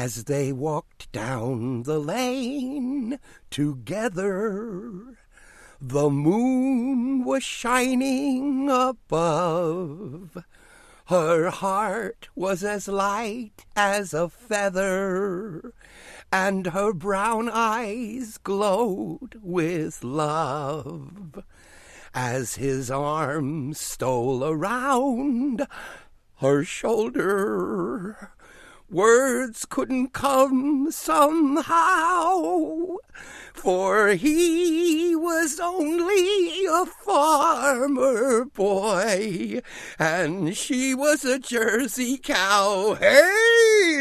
as they walked down the lane together. The moon was shining above. Her heart was as light as a feather, and her brown eyes glowed with love. As his arm stole around her shoulder, words couldn't come somehow, for he was only a farmer boy, and she was a Jersey cow. Hey!